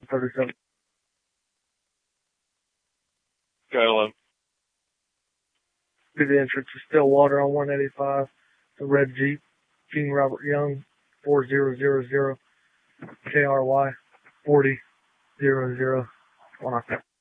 37. Skyline. To the entrance of Stillwater on 185. The red Jeep. King Robert Young, 4000 KRY 4000.